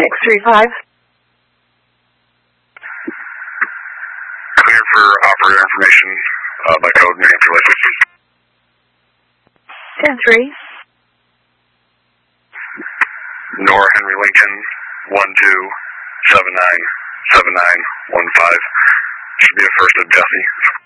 635. Clear for operator information by code New Hampshire Electric. 10-3. Nor Henry Lincoln 12797915. Should be a first of Jesse.